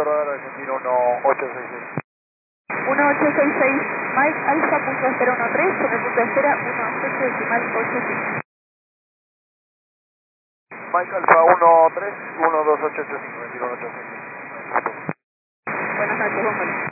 8 radar argentino 1866. 1866, Mike Alfa punto 013, sobre punto de espera 18.85. Mike Alfa 13, 12885, 2185. Buenas noches, buen vuelo.